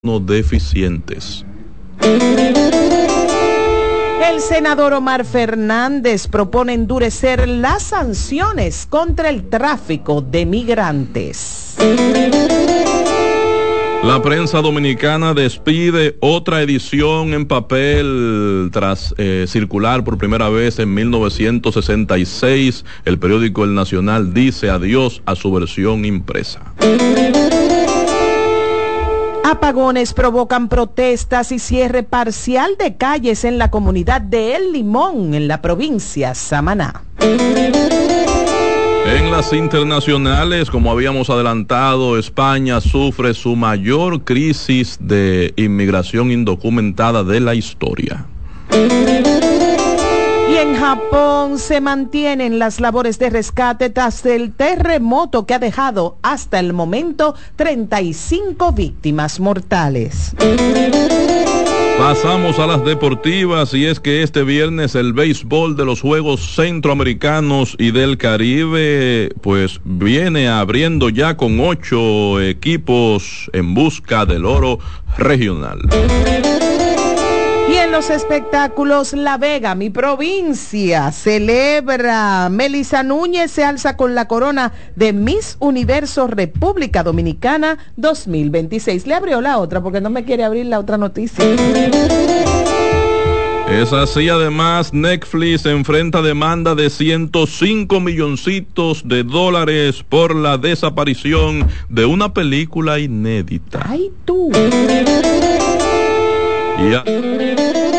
deficientes. El senador Omar Fernández propone endurecer las sanciones contra el tráfico de migrantes. La prensa dominicana despide otra edición en papel tras circular por primera vez en 1966. El periódico El Nacional dice adiós a su versión impresa. Apagones provocan protestas y cierre parcial de calles en la comunidad de El Limón, en la provincia Samaná. En las internacionales, como habíamos adelantado, España sufre su mayor crisis de inmigración indocumentada de la historia. Y en Japón se mantienen las labores de rescate tras el terremoto que ha dejado hasta el momento 35 víctimas mortales. Pasamos a las deportivas, y es que este viernes el béisbol de los Juegos Centroamericanos y del Caribe pues viene abriendo ya con 8 equipos en busca del oro regional. Y en los espectáculos, La Vega, mi provincia, celebra. Melissa Núñez se alza con la corona de Miss Universo República Dominicana 2026. Le abrió la otra porque no me quiere abrir la otra noticia. Es así. Además, Netflix enfrenta demanda de $105 milloncitos por la desaparición de una película inédita. ¡Ay, tú! Ya.